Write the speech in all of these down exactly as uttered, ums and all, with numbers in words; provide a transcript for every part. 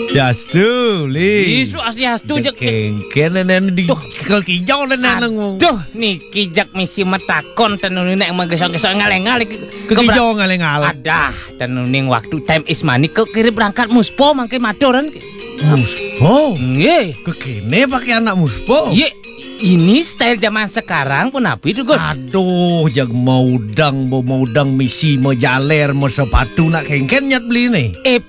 Syastu, Li. Isu asyastu je kengken nenen di kekijau nenen. Aduh, niki jak misi metakon tenun nek menggesok-gesok ngaleng-ngaleng. Kekijau ngaleng-ngaleng. Adah, tenuning waktu time is money ke kiri berangkat muspo mangke madoran. Muspo? Nggih. Kekene pakai anak muspo. Ye, ini style zaman sekarang pun apa itu, Gus? Aduh, jag mau udang, mau udang misi, mau jaler, mau sepatu nak kengken nyat beli nih.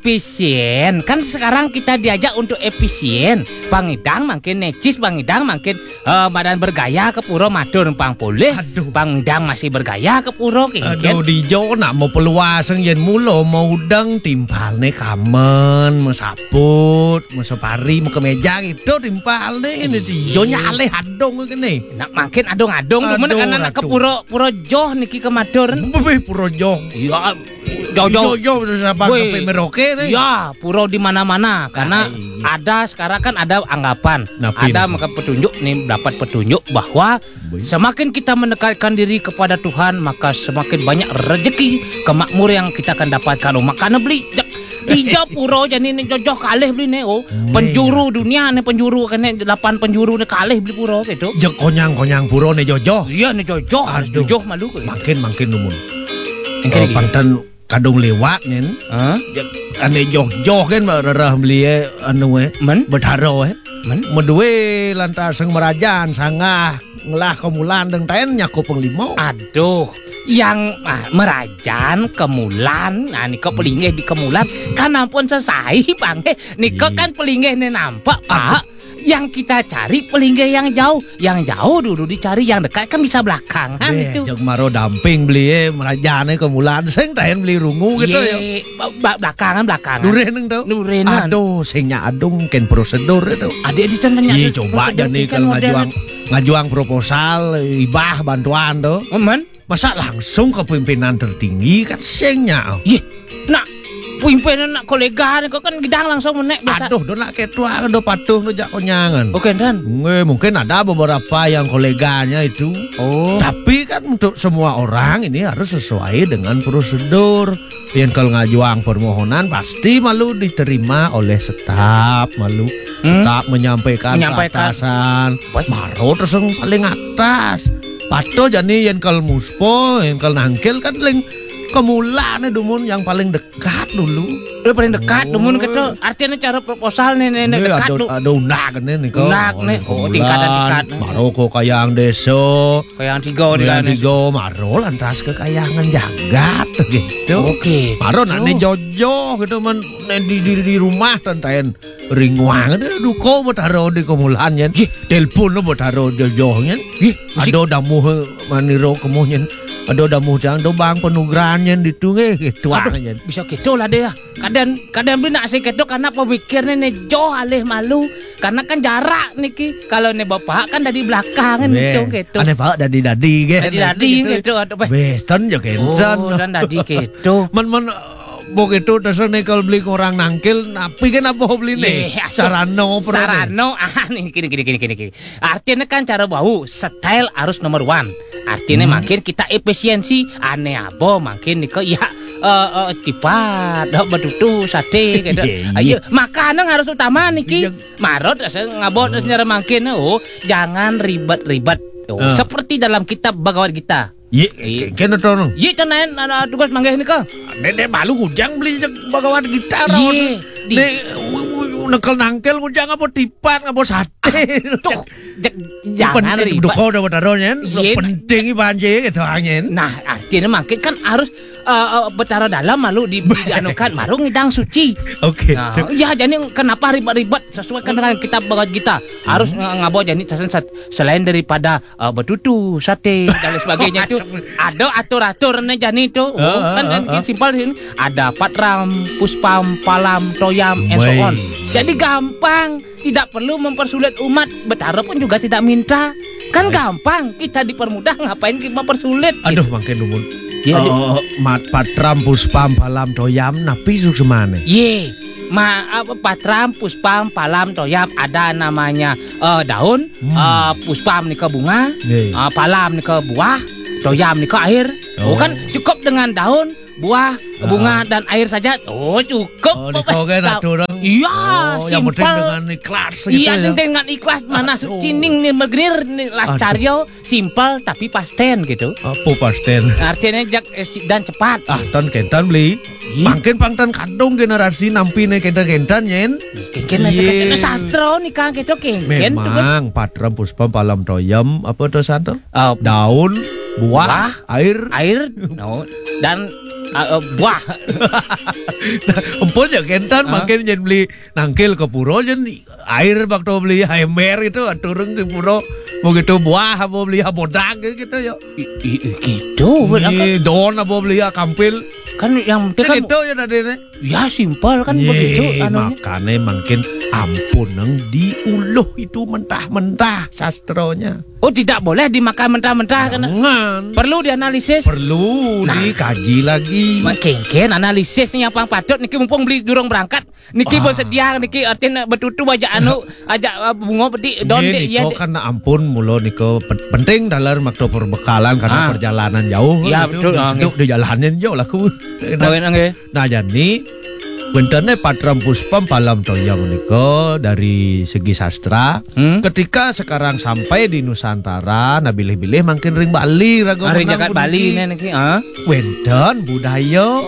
Efisien. Kan sekarang kita diajak untuk efisien. Bang Idang makin necis, Bang Idang makin uh, badan bergaya ke puro madur pang boleh. Aduh. Bang Idang masih bergaya ke puro kengken. Aduh, di Jawa nak mau peluaseng yen mulo mau udang timpal nih kamen, mau saput, mau separi, mau kemeja gitu timpal nih ini di Jawa nyaleh adong kene. Nak makin adong-adong tuh men kan anak ke puro puro joh niki ke madur. Bebe puro joh. Iya, joh-joh. Joh siapa ke Merauke nih? Ya, puro di mana-mana karena Ay. ada sekarang kan ada anggapan, Napi, ada napi. maka petunjuk nih dapat petunjuk bahwa Baik. semakin kita mendekatkan diri kepada Tuhan maka semakin banyak rezeki kemakmur yang kita akan dapatkan. Oh, makanya beli jak Ija puro jadi nih jojoh kalih beli nih oh penjuru dunia nih penjuru kan nih delapan penjuru nih kalih beli puro gitu. Jak konyang-konyang puro nih jojoh. Iya nih jojoh harus Aduh. jojoh malu ke. Makin makin numun. Yang Oh, kayak gitu. pantan kadung lewat nih. Hah? Jak ane joh-joh kan rarah beli anu eh Men? bedharo eh. Men? Medue lantas sang merajan sangah ngelah kemulan deng taen nyakup penglimo. Aduh, yang ah, merajan kemulan, nah niko pelingeh di kemulan kan ampun selesai bang. Niko kan pelingeh nih nampak pak. Yang kita cari pelingeh yang jauh, yang jauh dulu dicari, yang dekat kan bisa belakangan Beh, itu. jak maro damping beli eh merajane kemulan sing taen beli rungu gitu ya. Ye, ba- ba- belakangan belakangan. Dureneng tau. Durenan. Aduh, sing adung ken prosedur itu. Adik di tanya. Iya coba jadi kalau ngajuang ngajuang proposal ibah bantuan tuh. Men? Masa langsung ke pimpinan tertinggi kan sengnya. Ye, nak pimpinan nak kolega kok kan gidang langsung menek biasa. Aduh, do nak ketua do patuh do jak konyangan. Oke dan. Nge, mungkin ada beberapa yang koleganya itu. Oh. Tapi kan untuk semua orang ini harus sesuai dengan prosedur. Yang kalau ngajuang permohonan pasti malu diterima oleh staf, malu Hmm? staf menyampaikan, Menyampaikan. ke atasan. Maro terus yang paling atas. Pato jadi yang kalau muspo, yang kalau nangkil kan paling kemulan dumun yang paling dekat dulu. Udah paling dekat, Oh. demun gitu. Artinya cara proposal nih, nih, nih Ini dekat ada, tuh. ada unak kan nih kok. Unak nih. Oh, tingkatan-tingkatan. Maro kok kayang deso. Kayak yang tiga di Kayang kan. tiga maro lantas ke kayangan jagat gitu. Oke. Maro nanti jojo gitu man di, di, di rumah tantain ringwang ada duko betaro di kemulan yen. Telepon lo betaro jojo yen. Ada damu maniro kemuhnya. Ada damu jang do bang penugran yen ditunge gitu yen. Bisa gitu lah deh ya. Kadang kadang beli nak sih gitu karena pemikirnya nih jauh alih malu. Karena kan jarak niki. Kalau nih bapak kan dari belakang kan gitu gitu. Aneh pak dadi-dadi gitu. Dadi-dadi gitu. Aduh, Pak. Western ya kencan. Oh, dan tadi gitu. Men men begitu dasar nih kalau beli orang nangkil, napi kan apa beli nih? Iya, Sarano, per Sarano, ah nih gini gini gini gini gini. Artinya kan cara bau, style harus nomor one. Artinya Hmm. makin kita efisiensi, aneh abo makin nih kok ya eh eh, tipat, dok betutu sate gitu. Iya, iya. Ayo makanan harus utama niki. Iya. Marot saya ngabot nyara makin oh jangan ribet-ribet. Oh, Eh. seperti dalam kitab Bhagavad Gita. Iya, kena tono. Ye tenan ada tugas manggih nih kok. Dede malu ngujang beli Bhagavad Gita. Ye, di- Nek nekel nangkil ngujang apa tipat apa sate. Tuh, j- jangan penting ribet. duko udah betaro nyen. Iya. Penting banjir gitu anyen. Nah, artinya makin kan harus uh, uh, betara dalam malu di, dianukan maru ngidang suci. Oke. Nah, ya jadi kenapa ribet-ribet sesuaikan dengan kitab Bhagavad Gita. Harus hmm. ngabo jadi selain daripada uh, betutu, sate dan lain sebagainya itu ada atur-aturnya jadi itu. Oh, Ah, kan ah, dan ah. simpel sini ada patram, puspam, palam, toyam, and so Baik. on. Jadi gampang, tidak perlu mempersulit umat. Betara pun juga tidak minta. Kan Baik. gampang, kita dipermudah ngapain kita mempersulit. Aduh gitu. makin numun. Ya, Oh, mat patram puspam palam toyam napi suksemane. Ye, ma apa patram, puspam, palam, toyam ada namanya eh, daun, Hmm. eh, puspam nih ke bunga, Ye. eh, palam nih ke buah, toyam nih ke air. Oh. Oh. Kan cukup dengan daun, buah, bunga dan air saja. Oh, cukup. Oh, niko kan ada orang. Iya, Oh, yang penting simpel. dengan ikhlas gitu Iya, ya. dengan ikhlas mana Aduh. cining nih mergenir nih las Aduh. caryo simpel tapi pasten gitu. Apa pasten? Artinya jak eh, si- dan cepat. Ah, tan kentan beli. Ih. Makin pangtan kadung generasi nampi nih kentan-kentan yen. Kengken Iya. itu sastra nih kang gitu kengken. Memang patram puspam palam toyam apa itu satu? Eh, Daun, buah, Buah. air. air no, dan uh, uh, buah. Empun ya kentan Ah. makin jen beli nangkil ke puro jen air bakto beli ember itu atureng di puro begitu buah apa beli bodak gitu ya. I- i- i- gitu. Kan, Ini daun apa beli kampil. kan yang penting kan Kan itu ya tadi nih. ya simpel kan Ye, begitu anunya. makanya makin ampun neng diuluh itu mentah-mentah sastronya. Oh, tidak boleh dimakan mentah-mentah kan. Jangan. Perlu dianalisis. Perlu Nah. dikaji lagi. Mak kengken analisis nih yang pang patut niki mumpung beli durung berangkat niki Ah. pun sedia niki artinya betutu aja anu aja uh, bunga bedi don Ini dek ya niko kan ampun mulo niko pen- penting dalam makto perbekalan karena Ah. perjalanan jauh. Ya, Itu betul, ah, seduk di jalanan jauh lah ku. nggih. Nah jadi bentarnya patram puspam palam toyam niko dari segi sastra. Hmm? Ketika sekarang sampai di Nusantara, nah bilih-bilih makin ring Bali raga Hari menang jagat pun Bali niki. nih niki, ah. Wenten budaya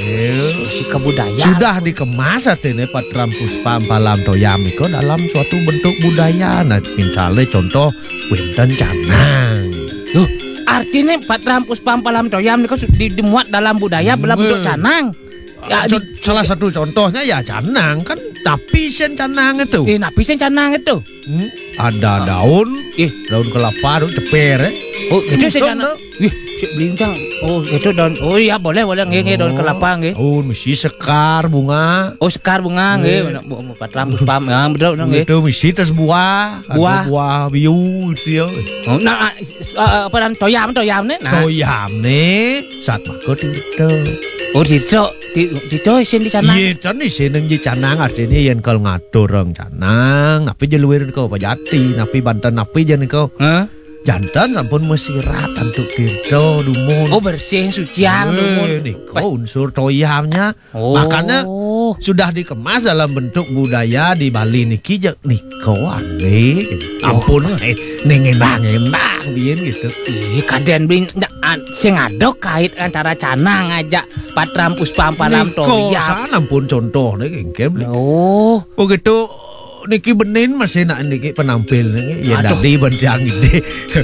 eh, Si kebudayaan. sudah dikemas artinya patram puspa palam toyam niko dalam suatu bentuk budaya. Nah misalnya contoh wenten canang. Loh, artinya patram puspam palam toyam niko su- di- dimuat dalam budaya dalam bentuk Hmm. canang. Ya, Co- di, salah satu contohnya ya canang kan tapi sen canang itu. di napisin canang itu. Hmm, ada Ah. daun, Ih, daun kelapa, daun ceper eh. oh itu sih Usum canang. dah. Wih, si belincang. Oh, itu daun. Oh iya boleh boleh nggih nggih daun Oh, kelapa nggih. Daun mesti sekar bunga. Oh, sekar bunga nggih. Nggih. Bu- bu- Patram puspam ya betul betul, nggih. Itu mesti terus buah, ada Buah. buah biu gitu ya. Oh, nah, ah, s- ah, apa dan toyam toyam nih. Nah, Toyam nih saat makot itu. oh dito di dito isin di sana. Iya, can di sini di canang artinya yang kalau ngatur orang canang, napi jeluir kau pajati, napi banten napi jangan kau Hah? jantan sampun mesirat untuk kita dumun. Oh bersih sucian dumun. nih kau unsur toyamnya. Oh. Makanya sudah dikemas dalam bentuk budaya di Bali niki je niko aneh. Ampun eh nengenang nengenang biyen gitu. Ih, kaden beli sing adok kait antara canang aja patram puspam palam Niko toyam. sana ampun contoh nih kengkem. Oh, Begitu niki benin masih nak niki penampil niki ya Aduh. dadi bencang ini.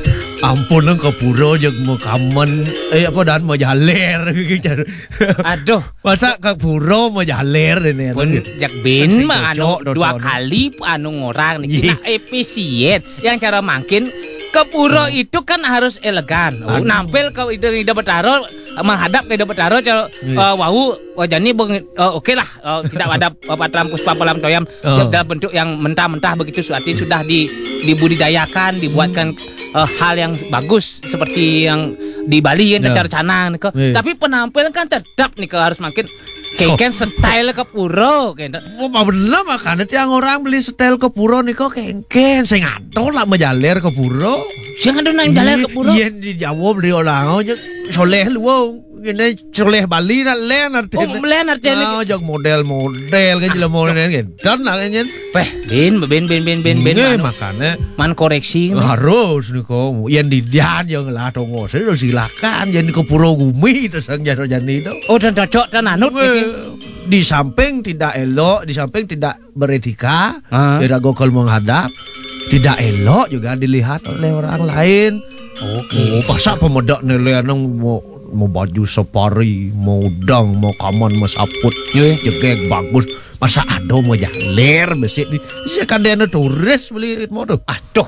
Ampun nang ke pura jeung mau kamen eh apa dan mau jaler gitu. aduh. Masa ke pura mau jaler ini. Pun jak bin Masih mah anu cocok, dua Dodon. kali anu ngorang niki Iya. nah, efisien. Yang cara makin ke pura itu kan harus elegan. Oh, Aduh. nampil ke ide ide betaro menghadap ke ide betaro cara Iya. uh, wau wajani beng- uh, oke lah uh, tidak ada uh, patram puspa palam toyam Oh. dalam bentuk yang mentah-mentah begitu artinya sudah di dibudidayakan dibuatkan uh, hal yang bagus seperti yang di Bali kan Ya. cara canang nih, Iya. tapi penampilan kan tetap nih harus makin keken style ke pura kan. Oh, apa bener makanya tiang orang beli setel ke pura niko kengken sing atur lah menjaler ke pura. Siang ada nang jalan ke pura. Iya di Jawa beli orang aja soleh lu wong. Ini soleh Bali nak len Oh, artinya. melen artinya Ah, jag model-model kan jelas model kan. Dan naknya. Weh, bin, bin, bin, bin, bin, bin, Nggih, manu- makanya man koreksi. nih. harus niko yen didian yang lah tongo saya silakan yen ke pura gumi terus ang jaro jani itu. Oh, dan cocok dan anut. Nggih, niki. di samping tidak elok, di samping tidak beretika, Ah. tidak gokol menghadap, tidak elok juga dilihat oleh orang lain. Oke. Oh, masa pemedok nilai nang mau mau baju safari, mau udang, mau kaman, mau saput, Nggih. jegek bagus. Masa ada mau jaler besi di. Saya kan dia turis beli mau tuh. Aduh.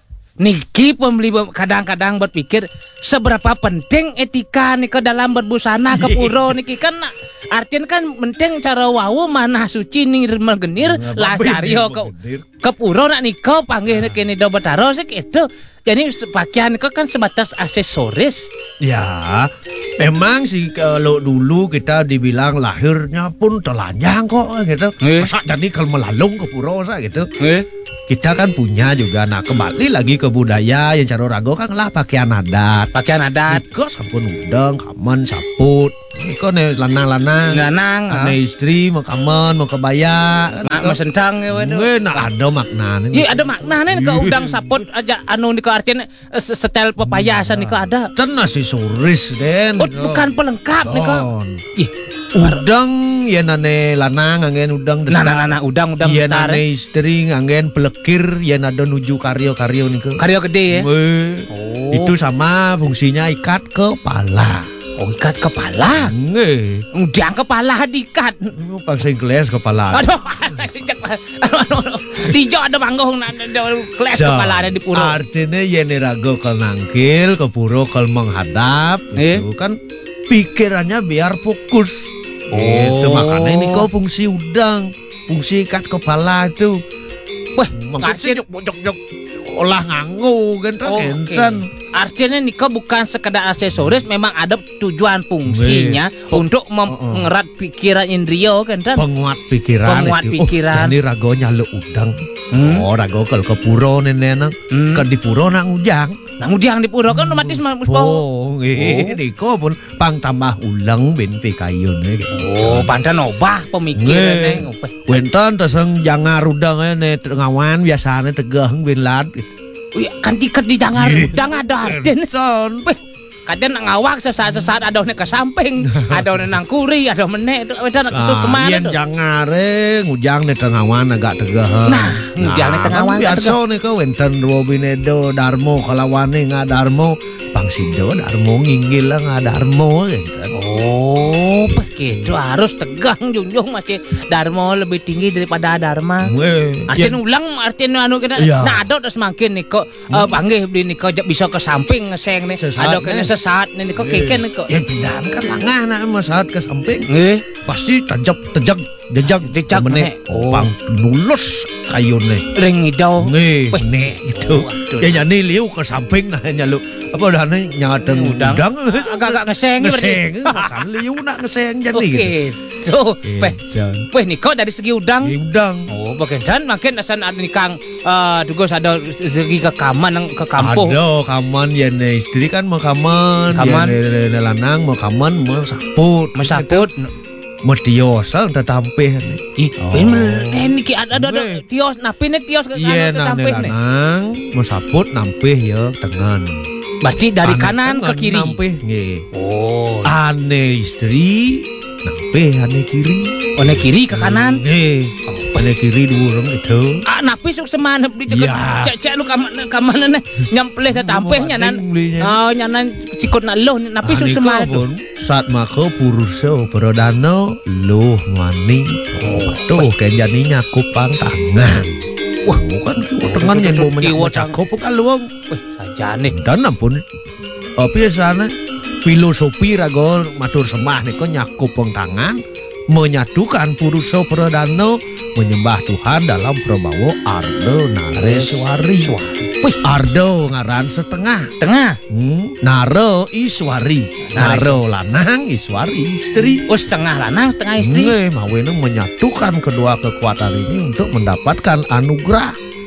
Niki pembeli be- kadang-kadang berpikir seberapa penting etika nih ke dalam berbusana ke pura niki kan artinya kan penting cara wau mana suci nih mengenir lah Babe, cario ke mengenir. ke pura nak niko panggil kene do betaro sik itu jadi pakaian kau kan sebatas aksesoris. Ya, memang sih kalau dulu kita dibilang lahirnya pun telanjang kok gitu. Eh. Masa jadi kalau melalung ke pura sa gitu. Eh. Kita kan punya juga. Nah kembali lagi ke budaya yang cara rago kan lah pakaian adat. Pakaian adat. Iko sampun udang, kamen, saput. Iko nih lanang-lanang. Lanang. Ane istri mau kamen, mau kebaya. Mak mesentang ya waduh. Nggak, nah ada maknanya. Iya ada maknanya nih ke udang saput aja anu nih ke artinya eh, setel pepayasan nih ke ada. Cena si suris den. Oh, bukan pelengkap nih ke. Ih, Udang ya nane lanang angin udang nah nah nah udang udang ya besar. nane istri angin pelekir ya nado nuju karyo-karyo nih ke. Karyo gede ya. Weh, Oh. itu sama fungsinya ikat kepala. Oh, ikat kepala. Nggih. Udang kepala diikat. Pangsa Inggris kepala. Aduh, Dijo ada manggung ada kelas kepala ada di puro. Artinya ya rago kal nangkil ke puro kal menghadap Eh? itu kan pikirannya biar fokus. Oh. Itu makanya ini kau fungsi udang, fungsi ikat kepala itu. Wah, Maksudnya artinya jok jok jok olah nganggo kan Oh, enten. oke. Artinya Niko bukan sekedar aksesoris, memang ada tujuan fungsinya Weh. untuk Oh, oh. mengerat pikiran Indrio kan kan? Penguat pikiran. Penguat itu. pikiran. Oh, ini ragonya lu udang. Hmm. Oh, rago kalau ke puro nenek Hmm. kan di puro nak ujang. Nang udiang di puro kan otomatis mah oh. Oh, nggih, niko pun pang tambah ulang ben pikayun gitu. Oh, pandan obah pemikirannya. Nggih. Wenten teseng jangar udang ne ngawan biasane tegeh ben lad. Wih, kan diket di jangar Iya. udang ada den. Enten. Wih, kadang nak ngawak sesaat-sesaat ada nih ke samping, ada nih nang kuri, ada meneh itu ada nak Ah, semana yen tuh. jangare ngujang ne tengawan agak tegeh. Nah, ngujang ne tengawan kan agak biasa ne ka wenten Robinedo Darmo kalawane ngadarmo pangsido Darmo nginggil lah ngadarmo enten. Oh, begitu harus tegang junjung masih Darmo lebih tinggi daripada Dharma. Weh, Artinya yen- ulang, artinya anu kita, Iya. nah ada terus makin nih kok eh, panggih beli nih kok bisa ke samping ngeseng nih, Sesaat, ada kena nih. sesaat nih nih kok keken nih kok. Yen pindahan kan langah nak masaat ke samping. Nggih. Pasti tajak tajak jejak Jejak meneh meneh. Oh. pang nulus kayune. Ring hijau. Nih, Wih. nih gitu. Waduh. Ya nyani liu ke samping nah nyalu. Apa dah nih nyaten Udang. udang. Agak-agak ngeseng ngeseng kan liu nak ngeseng jadi Oke. gitu. Tuh, peh. Edan. Peh nih kok dari segi udang. Ini udang. Oh, bagian makin asan ada nih Kang eh dugos ada segi ke kaman nang ke kampung. Ada kaman ya nih istri kan mau kaman, Kaman. ya nih lanang mau kaman mau saput, Mesaput. mau tiosa udah tampeh nih. Ih, Oh. ben melen iki ada ada ada Nggih. tios napine tios ke Iya kanan ke nang samping nih. lanang mau saput nampeh ya tengen. Berarti dari Tangan kanan ke tengen kiri. Nampeh nggih. Oh. Ane istri nampeh ane kiri. One kiri ke kanan. Nggih. Ane kiri dua orang itu. Ah, napi sok semana beli deket. Iya. Cek cek lu kaman kaman nih nyampleh ke tampeh nyanan. belinya. Oh, nyanan sikut nak loh napi sok Aniko semana tuh. pun saat mako puruso berodano luh mani. Oh, tuh kan jadi nyakup pang tangan. Wah, bukan kiwa tangan yang mau Kiwa menyakup cakup kan luang. Wih, sajane. Dan ampun oh, biasanya filosofi rago matur semah niko nyakup pang tangan menyatukan puruso berodano menyembah Tuhan dalam prabawa Ardo Nareswari. Wih, Ardo ngaran setengah. setengah. Hmm, Naro Iswari, Naro lanang Iswari istri. Oh, setengah lanang, setengah istri. Nggih, mawene menyatukan kedua kekuatan ini untuk mendapatkan anugerah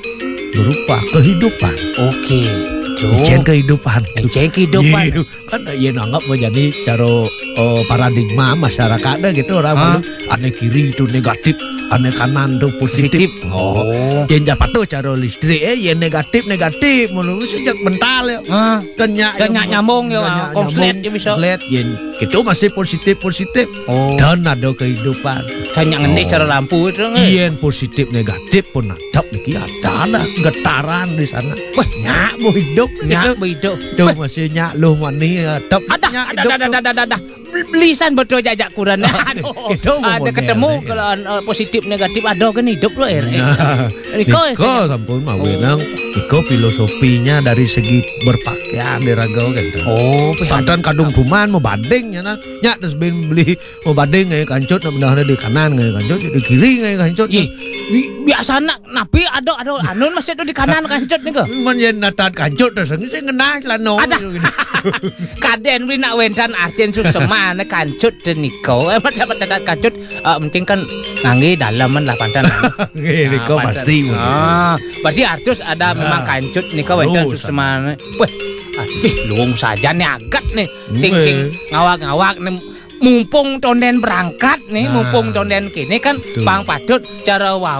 berupa kehidupan. Oke. Ijen kehidupan. Ijen kehidupan. Iya, kan yang anggap menjadi cara oh, paradigma masyarakat dah gitu orang Ah. malu ane kiri itu negatif, ane kanan itu positif. Oh. Yen dapat tuh cara listrik eh yen negatif negatif mulu sejak mental ya. Ah, Kenyak Kenyak nyambung ya, konslet ya bisa. Konslet yen itu masih positif positif oh. dan ada kehidupan. Tanya ngendi cara lampu itu nge. Yen positif negatif pun ada lagi ada lah getaran di sana. Wah nyak mau hidup Nyak gitu. begitu. Tuh masih nyak lu mani ada Ada, ada, ada, ada, ada, ada. Belisan betul jajak kuran. Aduh, Itu ada model, ketemu ya. kalau uh, positif negatif ada kan hidup lo er. Nah, Niko, Niko sampun mau Oh. nang Iko filosofinya dari segi berpakaian diraga kan. Oh, Padan kadung rumahan mau banding ya nan. Nyak terus ben beli mau banding ngai kancut nah di kanan ngai kancut di kiri ngai kancut. Ih, bi- biasana napi ada ada anu masih ada di kanan kancut nih kok. Man yen natat kancut terus sing ngenah lano. Ada. Kaden beli nak wendan arjen susema ne kancut de niko. Eh dapat dapat kancut eh, penting kan ngangge dalaman lah pandan. Ngene kok pasti. Ah, berarti artus ada memang kancut niko wendan Terus, susema. Weh, aduh luung saja nih agak nih sing sing ngawak-ngawak nih mumpung tonden berangkat nih Nah. mumpung tonden kini kan Betul. Bang Padut cara wau